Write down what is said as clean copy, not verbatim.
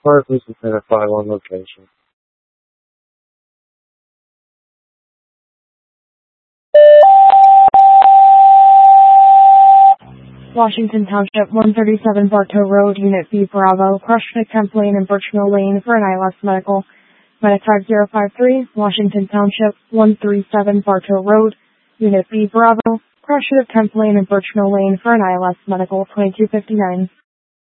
Or please identify one location. Washington Township, 137 Bartow Road, Unit B, Bravo. Crushed at Kemp Lane and Birchmill Lane for an ILS medical. Meditech 053, Washington Township, 137 Bartow Road, Unit B, Bravo. Crushed at Kemp Lane and Birchmill Lane for an ILS medical, 2259.